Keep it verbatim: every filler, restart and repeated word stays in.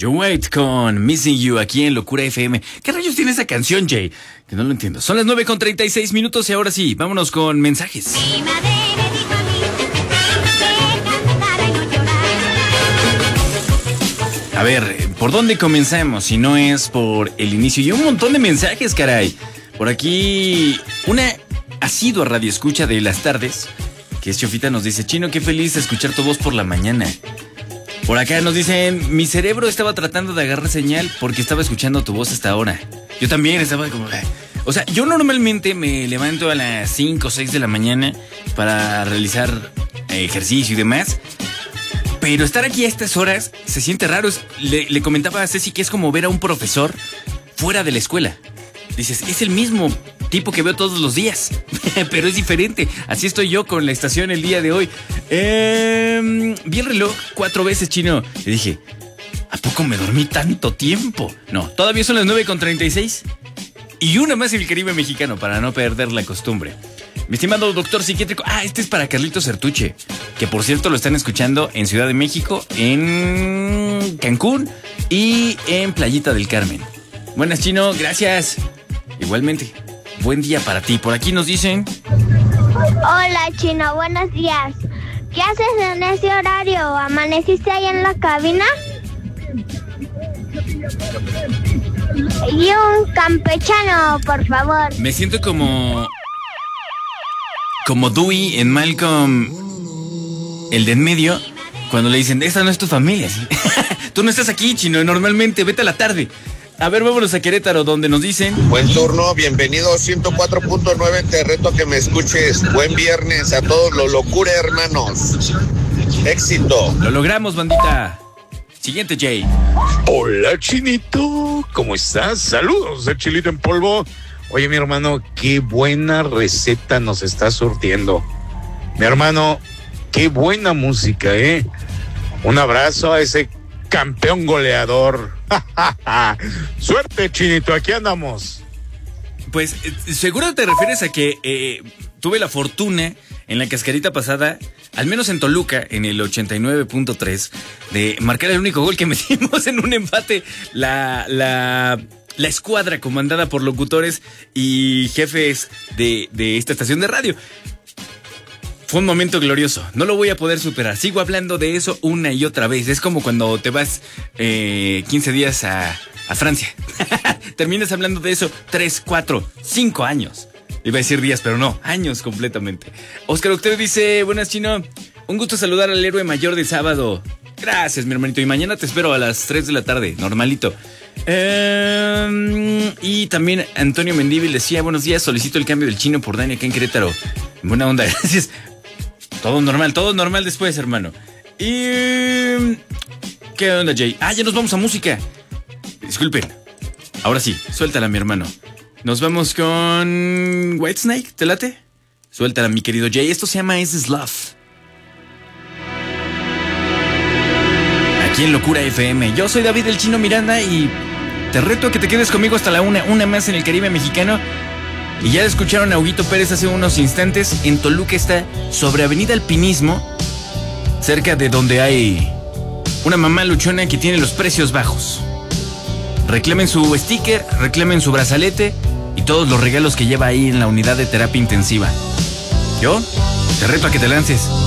John White con Missing You aquí en Locura F M. ¿Qué rayos tiene esa canción, Jay? Que no lo entiendo. Son las nueve con treinta y seis minutos y ahora sí, vámonos con mensajes. Mi madre me dijo a mí que cantara y no llorar. A ver, ¿por dónde comenzamos? Si no es por el inicio. Y un montón de mensajes, caray. Por aquí, una asidua radioescucha de las tardes, que es Chofita, nos dice: Chino, qué feliz de escuchar tu voz por la mañana. Por acá nos dicen: mi cerebro estaba tratando de agarrar señal porque estaba escuchando tu voz hasta ahora. Yo también estaba como... O sea, yo normalmente me levanto a las cinco o seis de la mañana para realizar ejercicio y demás. Pero estar aquí a estas horas se siente raro. Le, le comentaba a Ceci que es como ver a un profesor fuera de la escuela. Dices, es el mismo tipo que veo todos los días, pero es diferente. Así estoy yo con la estación el día de hoy. Eh, vi el reloj cuatro veces, Chino. Le dije, ¿a poco me dormí tanto tiempo? No, todavía son las nueve con treinta y seis. Y una más en el Caribe mexicano para no perder la costumbre. Mi estimado doctor psiquiátrico. Ah, este es para Carlitos Sertuche, que por cierto lo están escuchando en Ciudad de México, en Cancún y en Playita del Carmen. Buenas, Chino, gracias. Igualmente, buen día para ti. Por aquí nos dicen: hola, Chino, buenos días. ¿Qué haces en ese horario? ¿Amaneciste ahí en la cabina? Y un campechano, por favor. Me siento como... Como Dewey en Malcolm, el de en medio, cuando le dicen, esta no es tu familia. Tú no estás aquí, Chino, normalmente, vete a la tarde. A ver, vámonos a Querétaro, donde nos dicen... Buen turno, bienvenido a ciento cuatro punto nueve, te reto que me escuches. Buen viernes a todos los Locura hermanos. Éxito. Lo logramos, bandita. Siguiente, Jay. Hola, Chinito, ¿cómo estás? Saludos de Chilito en Polvo. Oye, mi hermano, qué buena receta nos está surtiendo. Mi hermano, qué buena música, ¿eh? Un abrazo a ese campeón goleador. Suerte, Chinito, aquí andamos. Pues seguro te refieres a que eh, tuve la fortuna en la cascarita pasada, al menos en Toluca, en el ochenta y nueve punto tres, de marcar el único gol que metimos en un empate. La, la, la escuadra comandada por locutores y jefes de, de esta estación de radio. Fue un momento glorioso, no lo voy a poder superar. Sigo hablando de eso una y otra vez. Es como cuando te vas eh, quince días a, a Francia. Terminas hablando de eso tres, cuatro, cinco años. Iba a decir días, pero no, años completamente. Oscar Octavio dice: buenas, Chino, un gusto saludar al héroe mayor de sábado. Gracias, mi hermanito, y mañana te espero a las tres de la tarde, normalito. Eh, y también Antonio Mendívil decía: buenos días, solicito el cambio del Chino por Dani acá en Querétaro. Buena onda, gracias. Todo normal, todo normal después, hermano. Y... ¿qué onda, Jay? Ah, ya nos vamos a música. Disculpen. Ahora sí, suéltala, mi hermano. Nos vamos con... Whitesnake, ¿te late? Suéltala, mi querido Jay. Esto se llama Is This Love. Aquí en Locura F M. Yo soy David el Chino Miranda y te reto a que te quedes conmigo hasta la una. Una más en el Caribe mexicano. Y ya escucharon a Huguito Pérez hace unos instantes. En Toluca está sobre Avenida Alpinismo, cerca de donde hay una mamá luchona que tiene los precios bajos. Reclamen su sticker, reclamen su brazalete y todos los regalos que lleva ahí en la unidad de terapia intensiva. Yo te reto a que te lances.